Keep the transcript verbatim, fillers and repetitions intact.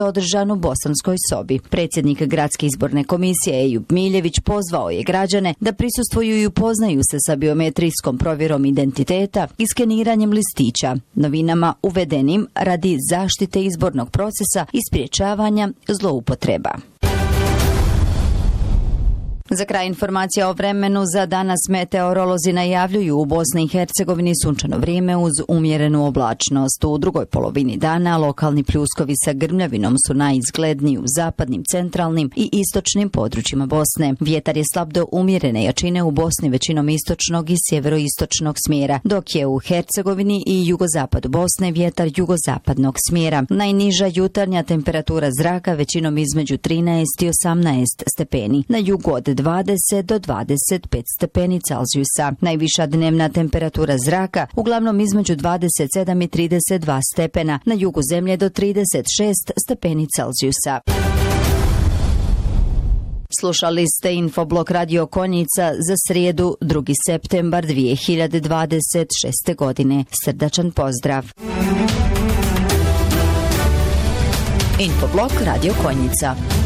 održan u Bosanskoj Sobi. Predsjednik Gradske izborne komisije Ejub Miljević pozvao je građane da prisustvuju i upoznaju se sa biometrijskom provjerom identiteta i skeniranjem listića, novinama uvedenim radi zaštite izbornog procesa i sprječavanja zloupotreba. Za kraj informacija o vremenu za danas meteorolozi najavljuju u Bosni i Hercegovini sunčano vrijeme uz umjerenu oblačnost. U drugoj polovini dana lokalni pljuskovi sa grmljavinom su najizgledniji u zapadnim, centralnim i istočnim područjima Bosne. Vjetar je slab do umjerene jačine u Bosni većinom istočnog i sjeveroistočnog smjera, dok je u Hercegovini i jugozapadu Bosne vjetar jugozapadnog smjera. Najniža jutarnja temperatura zraka većinom između trinaest i osamnaest stepeni, na jugu od dvadeset do dvadeset pet stepeni Celzijusa. Najviša dnevna temperatura zraka uglavnom između dvadeset sedam i trideset dva stepena, na jugu zemlje do trideset šest stepeni Celzijusa. Slušali ste Infoblog Radio Konjica za srijedu drugi septembar dvije hiljade dvadeset šeste. godine. Srdačan pozdrav. Infoblog Radio Konjica.